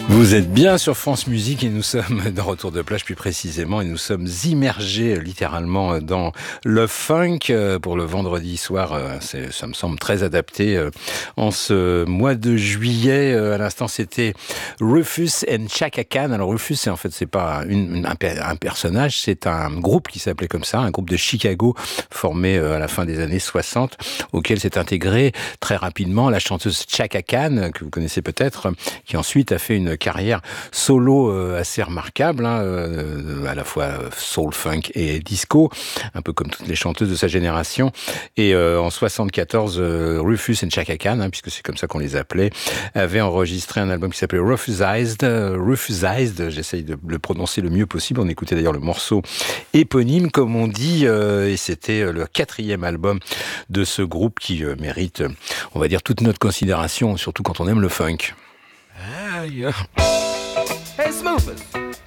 Vous êtes bien sur France Musique et nous sommes dans Retour de plage plus précisément et nous sommes immergés littéralement dans le funk pour le vendredi soir. Ça me semble très adapté en ce mois de juillet. À l'instant c'était Rufus and Chaka Khan. Alors Rufus c'est pas un personnage, c'est un groupe qui s'appelait comme ça, un groupe de Chicago formé à la fin des années 60 auquel s'est intégrée très rapidement la chanteuse Chaka Khan que vous connaissez peut-être, qui ensuite a fait une carrière solo assez remarquable, à la fois soul, funk et disco, un peu comme toutes les chanteuses de sa génération. Et en 74, Rufus and Chaka Khan, puisque c'est comme ça qu'on les appelait, avaient enregistré un album qui s'appelait Rufusized. Rufusized, j'essaye de le prononcer le mieux possible. On écoutait d'ailleurs le morceau éponyme, comme on dit, et c'était le 4e album de ce groupe qui mérite, on va dire, toute notre considération, surtout quand on aime le funk. Hey, Smoothers.